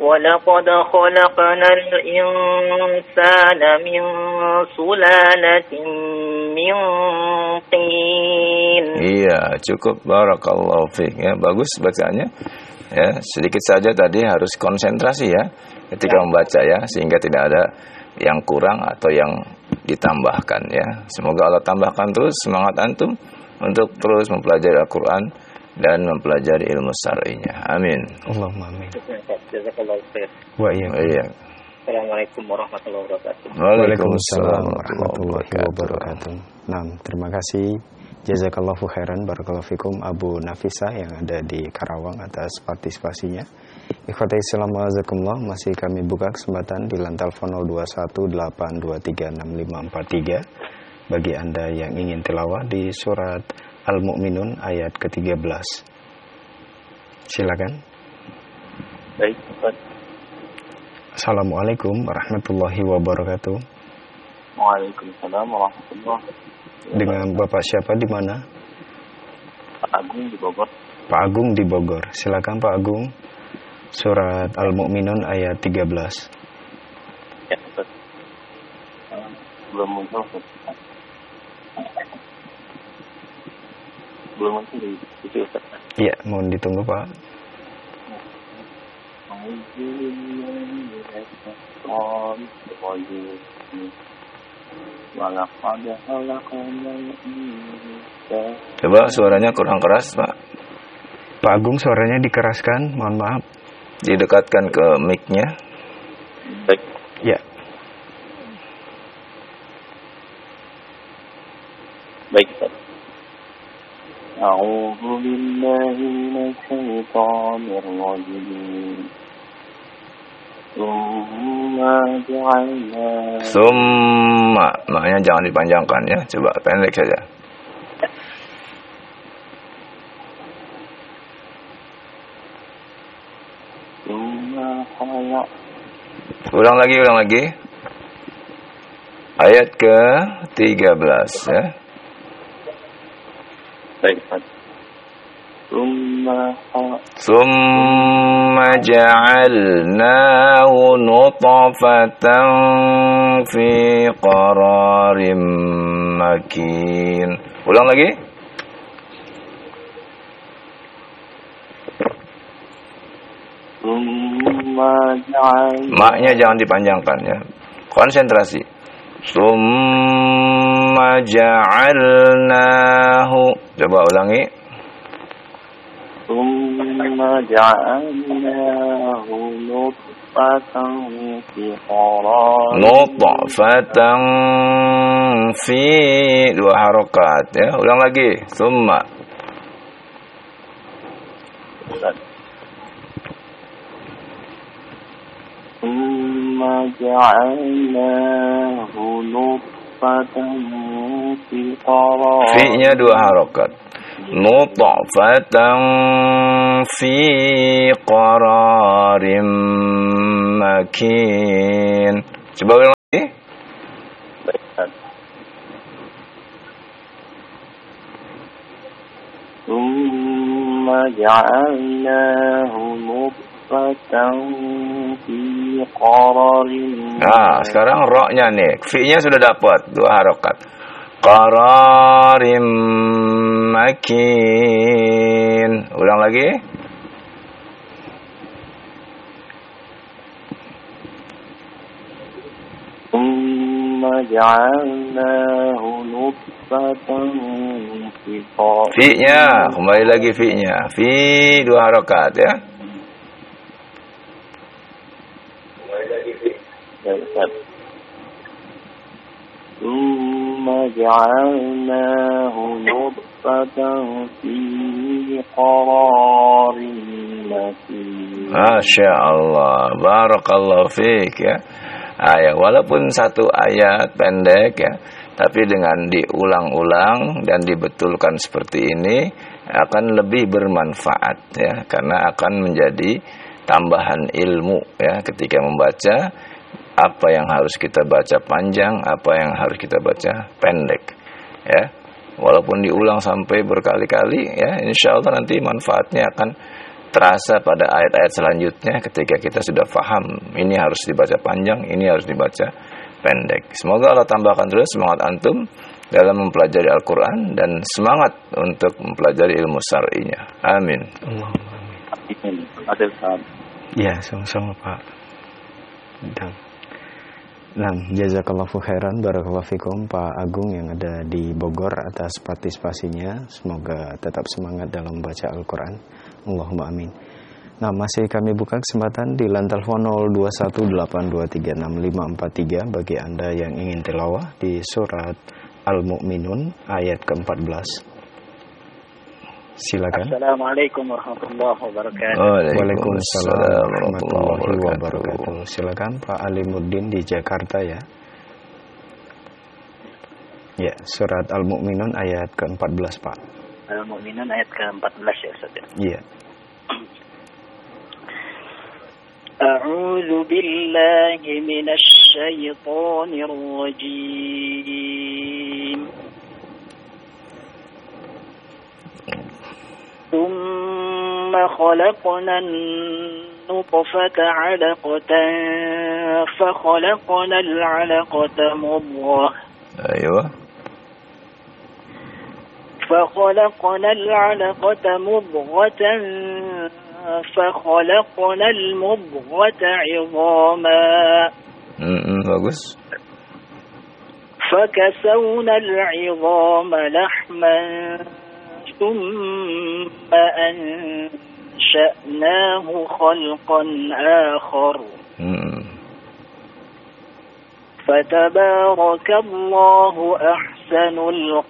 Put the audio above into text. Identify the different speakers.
Speaker 1: ولقد خلقنا الإنسان من سلالة من طين.
Speaker 2: Iya, cukup. Barakallahu fiik ya. Bagus bacanya. Ya, sedikit saja tadi harus konsentrasi ya ketika membaca ya, sehingga tidak ada yang kurang atau yang ditambahkan ya. Semoga Allah tambahkan terus semangat antum untuk terus mempelajari Al-Qur'an dan mempelajari ilmu syar'inya. Amin.
Speaker 3: Allahumma amin.
Speaker 1: Jazakallahu khair.
Speaker 3: Wa iya.
Speaker 1: Assalamualaikum warahmatullahi wabarakatuh.
Speaker 3: Waalaikumsalam warahmatullahi wabarakatuh. Nah, terima kasih. Jazakallahu khairan barakallahu fikum Abu Nafisa yang ada di Karawang atas partisipasinya. Ikhwati Islam wajazakumullah, masih kami buka kesempatan di lantai telepon 0218236543 bagi Anda yang ingin tilawah di surat Al-Mu'minun ayat ke-13. Silakan.
Speaker 1: Baik, Ustaz.
Speaker 3: Assalamualaikum warahmatullahi wabarakatuh.
Speaker 1: Waalaikumsalam warahmatullahi wabarakatuh.
Speaker 3: Dengan Bapak siapa di mana?
Speaker 1: Pak Agung di Bogor.
Speaker 3: Pak Agung di Bogor. Silakan Pak Agung. Surat Al-Mu'minun ayat 13.
Speaker 1: Ya, Ustaz. Belum muncul, Ustaz. Belum muncul di situ, Ustaz.
Speaker 3: Iya, mohon ditunggu Pak.
Speaker 2: Coba suaranya kurang keras, Pak.
Speaker 3: Pak Agung suaranya dikeraskan, mohon maaf.
Speaker 2: Didekatkan ke mic-nya.
Speaker 1: Baik.
Speaker 3: Ya.
Speaker 1: Baik, Ustaz. A'udzu billahi minasy syaithanir rajim.
Speaker 2: Summa, maknanya jangan dipanjangkan ya. Coba pendek saja. Ulang lagi. Ayat ke-13 ya.
Speaker 1: Baik, Pak.
Speaker 2: Summa ja'alnahu nutfatan fi qararim makin. Ulang lagi. Maknya jangan dipanjangkan ya. Konsentrasi. Summa ja'alnahu. Coba ulangi.
Speaker 1: Summa ja'alnahu nutfatan fi qararin.
Speaker 2: Nutfatan fi, dua harokat ya. Ulang lagi. Summa.
Speaker 1: Summa ja'alnahu nutfatan fi qararin.
Speaker 2: Fi-nya dua harokat. Nutfatan fi qararim makin. Coba ulang lagi.
Speaker 1: Summa ja'alnahu nutfatan fi qararin.
Speaker 2: Nah, sekarang ro-nya nih. Fi-nya sudah dapat dua harokat. Qararim makin. Ulang lagi.
Speaker 1: Summa ja'alnahu nutfatan fi qararin.
Speaker 2: Fi-nya, kembali lagi fi-nya. Fi dua harokat ya.
Speaker 1: Summa ja'alnahu nutfatan fi qararin makin.
Speaker 2: Masya Allah, barakallahu fiik ya. Ayat, walaupun satu ayat pendek ya, tapi dengan diulang-ulang dan dibetulkan seperti ini akan lebih bermanfaat ya, karena akan menjadi tambahan ilmu ya ketika membaca. Apa yang harus kita baca panjang, apa yang harus kita baca pendek ya. Walaupun diulang sampai berkali-kali ya, insya Allah nanti manfaatnya akan terasa pada ayat-ayat selanjutnya ketika kita sudah paham ini harus dibaca panjang, ini harus dibaca pendek. Semoga Allah tambahkan terus semangat antum dalam mempelajari Al-Quran dan semangat untuk mempelajari ilmu syar'inya. Amin.
Speaker 1: Amin.
Speaker 3: Ya, sama-sama Pak. Nah, jazakallahu khairan, barakallahu fikum Pak Agung yang ada di Bogor atas partisipasinya. Semoga tetap semangat dalam membaca Al-Quran. Allahumma amin. Nah, masih kami buka kesempatan di line telepon 0218236543 bagi Anda yang ingin tilawah di surat Al-Mu'minun ayat ke-14. Silakan.
Speaker 4: Assalamualaikum warahmatullahi wabarakatuh.
Speaker 3: Waalaikumsalam warahmatullahi wabarakatuh. Silakan Pak Alimuddin di Jakarta ya. Ya, surat Al-Mu'minun ayat ke-14 Pak.
Speaker 4: Al-Mu'minun ayat ke-14 ya Ustaz.
Speaker 3: Iya.
Speaker 4: A'udzu billahi minasy syaithanir rajim. ثم خلقنا النطفة علقة فخلقنا العلقة مضغة
Speaker 2: أيوة.
Speaker 4: فخلقنا العلقة مضغة فخلقنا المضغة عظاما
Speaker 2: bagus.
Speaker 4: فكسونا العظام لحما ثم أنشأناه خلقا آخر فتبارك الله أحسن